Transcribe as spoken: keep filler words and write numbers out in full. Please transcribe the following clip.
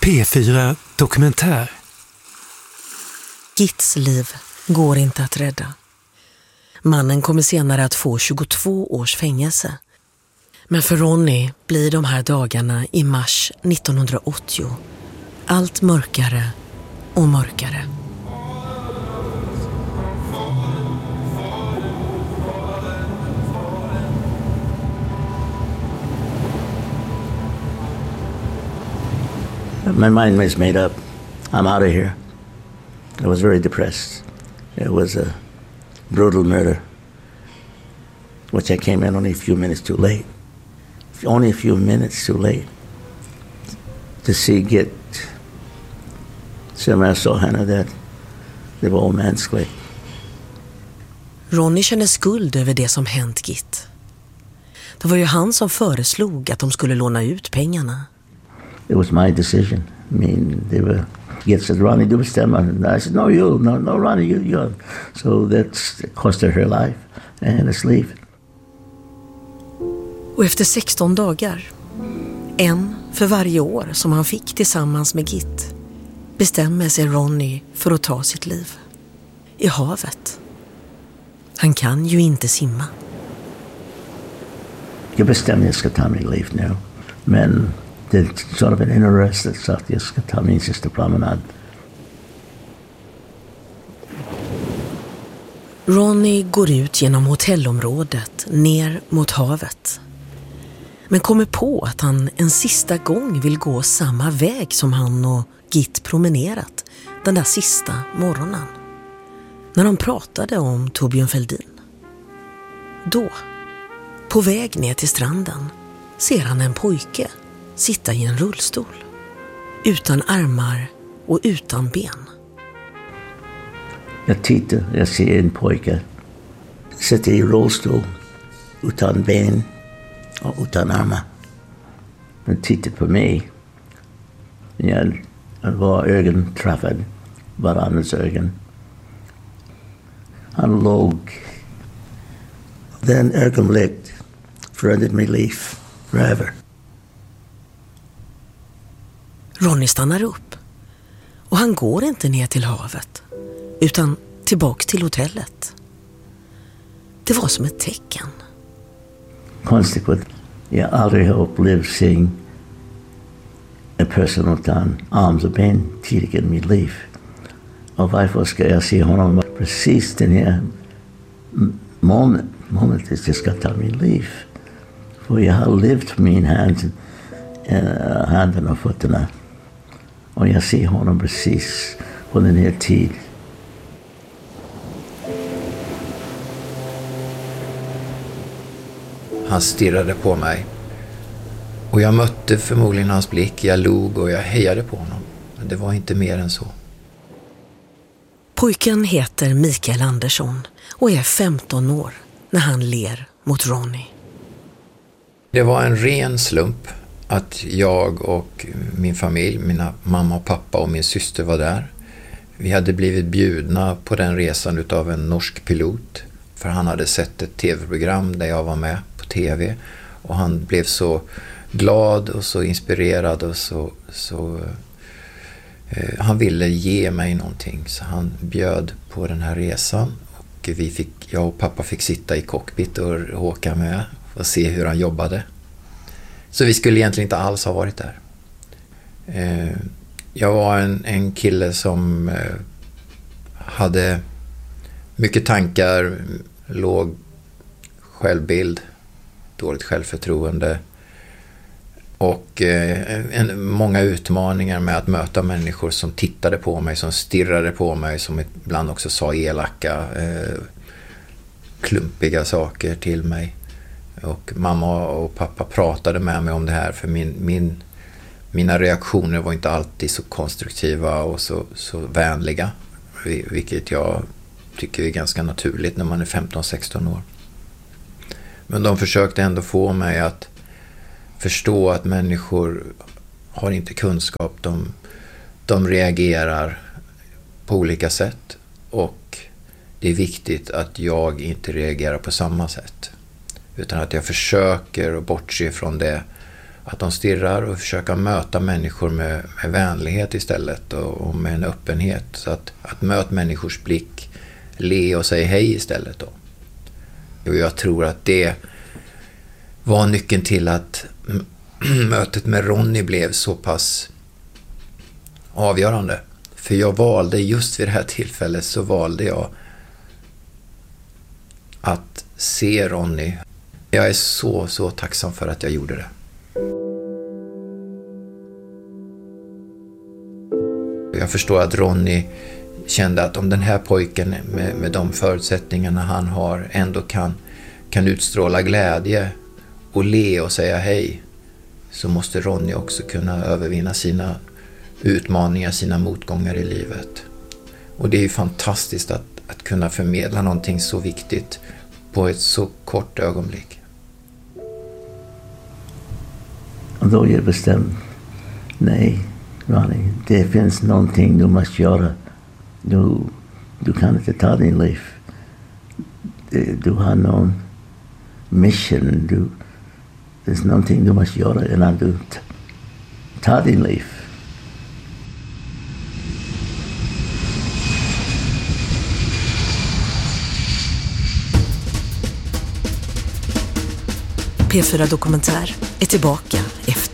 P fyra Dokumentär. Gits liv går inte att rädda. Mannen kommer senare att få tjugotvå års fängelse. Men för Ronny blir de här dagarna i mars nittonhundraåttio allt mörkare och mörkare. My mind was made up. I'm out of here. I was very depressed. It was a brutal murder, which I came in only a few minutes too late. Only a few minutes too late to see Git. So I saw henne that the old man's quick. Ronny känner skuld över det som hänt Git. Det var ju han som föreslog att de skulle låna ut pengarna. It was my decision. I mean, they were. Git said, "Ronnie, do bestämma." And I said, "No, you, no, no, Ronnie, you, you." So that's costed her life and his life. Och efter sexton dagar, en för varje år som han fick tillsammans med Git, bestämmer sig Ronny för att ta sitt liv. I havet. Han kan ju inte simma. Jag bestämde att jag ska ta mitt liv nu. Men det är sort of en innerrest så att jag ska ta min sista promenad. Ronny går ut genom hotellområdet ner mot havet. Men kommer på att han en sista gång vill gå samma väg som han och Git promenerat den där sista morgonen. När de pratade om Torbjörn Fälldin. Då, på väg ner till stranden, ser han en pojke sitta i en rullstol. Utan armar och utan ben. Jag tittar, jag ser en pojke sitta i rullstol utan ben och utan armar. Han tittar på mig. Jag var ögon träffad, varandras ögon. Han låg. Den ögonblick förändrade mitt liv forever. Ronny stannar upp. Och han går inte ner till havet, utan tillbaka till hotellet. Det var som ett tecken. Konstigt att jag aldrig har upplevt seeing en person utan arms och ben tidigare i mitt liv. Och varför ska jag se honom precis den här moment, momentet jag ska ta mitt liv? För jag har levt med min hand, äh, handen och fötterna. Och jag ser honom precis på den här tiden. Han stirrade på mig. Och jag mötte förmodligen hans blick. Jag log och jag hejade på honom. Men det var inte mer än så. Pojken heter Mikael Andersson och är femton år när han ler mot Ronny. Det var en ren slump att jag och min familj, mina mamma och pappa och min syster var där. Vi hade blivit bjudna på den resan utav en norsk pilot. För han hade sett ett tv-program där jag var med på tv. Och han blev så glad och så inspirerad och så... så eh, han ville ge mig någonting. Så han bjöd på den här resan. Och vi fick, jag och pappa fick sitta i cockpit och åka med och se hur han jobbade. Så vi skulle egentligen inte alls ha varit där. Eh, jag var en, en kille som eh, hade mycket tankar, låg självbild, dåligt självförtroende och eh, en, många utmaningar med att möta människor som tittade på mig, som stirrade på mig, som ibland också sa elaka, eh, klumpiga saker till mig. Och mamma och pappa pratade med mig om det här, för min, min, mina reaktioner var inte alltid så konstruktiva och så, så vänliga, vilket jag tycker är ganska naturligt när man är femton sexton år. Men de försökte ändå få mig att förstå att människor har inte kunskap, de, de reagerar på olika sätt och det är viktigt att jag inte reagerar på samma sätt. Utan att jag försöker att bortse från det Att de stirrar och försöker möta människor med, med vänlighet istället och, och med en öppenhet. Så att, att möta människors blick, le och säga hej istället då. Och jag tror att det var nyckeln till att mötet med Ronny blev så pass avgörande. För jag valde, just vid det här tillfället så valde jag att se Ronny. Jag är så, så tacksam för att jag gjorde det. Jag förstår att Ronny kände att om den här pojken med, med de förutsättningarna han har ändå kan, kan utstråla glädje och le och säga hej, så måste Ronny också kunna övervinna sina utmaningar, sina motgångar i livet. Och det är ju fantastiskt att, att kunna förmedla någonting så viktigt på ett så kort ögonblick. Och då jag bestämde, nej Ronny, det finns någonting du måste göra. Du, du kan inte ta din liv. Du har någon mission. Du, det är någonting du måste göra innan du tar din liv. P fyra Dokumentär är tillbaka efter